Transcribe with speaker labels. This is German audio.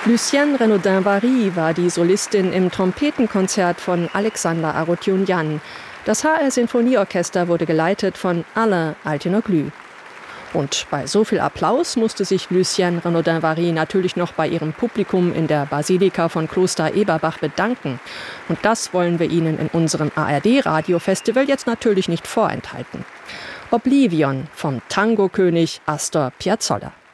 Speaker 1: Lucienne Renaudin-Vary war die Solistin im Trompetenkonzert von Alexander Arutyunjan. Das HR-Sinfonieorchester wurde geleitet von Alain Altinoglu. Und bei so viel Applaus musste sich Lucienne Renaudin-Vary natürlich noch bei ihrem Publikum in der Basilika von Kloster Eberbach bedanken. Und das wollen wir Ihnen in unserem ARD-Radio-Festival jetzt natürlich nicht vorenthalten. Oblivion vom Tango-König Astor Piazzolla.